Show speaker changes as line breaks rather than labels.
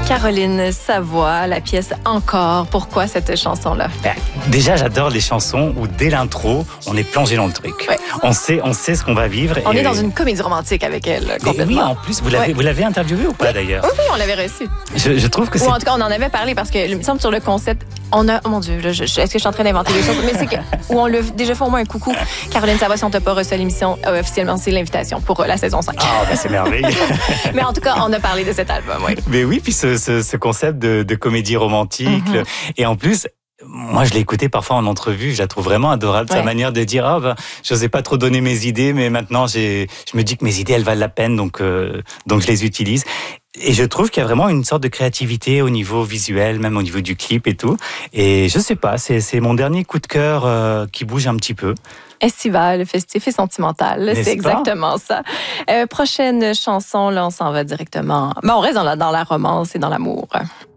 Caroline Savoie, la pièce Encore. Pourquoi cette chanson-là?
Déjà, j'adore les chansons où dès l'intro, on est plongé dans le truc.
Ouais.
On sait ce qu'on va vivre.
On est dans une comédie romantique avec elle, complètement.
Oui, en plus, vous l'avez interviewée ou pas d'ailleurs?
Oui, on l'avait reçue.
Je trouve que c'est...
Ou en tout cas, on en avait parlé parce que, il me semble, sur le concept, oh mon Dieu, là, est-ce que je suis en train d'inventer des choses? Mais c'est où on l'a déjà fait au moins un coucou. Caroline Savoie, si on t'a pas reçu à l'émission, officiellement, c'est l'invitation pour la saison 5.
Ah, ben c'est merveilleux.
Mais en tout cas, on a parlé de cet album, oui.
Mais oui, puis ce concept de comédie romantique. Et en plus, moi, je l'ai écouté parfois en entrevue. Je la trouve vraiment adorable. Sa manière de dire, je n'osais pas trop donner mes idées, mais maintenant, je me dis que mes idées, elles valent la peine, donc je les utilise. Et je trouve qu'il y a vraiment une sorte de créativité au niveau visuel, même au niveau du clip et tout. Et je sais pas, c'est mon dernier coup de cœur qui bouge un petit peu.
Estival, festif et sentimental, c'est exactement ça. Prochaine chanson, là, on s'en va directement. On reste dans la romance et dans l'amour.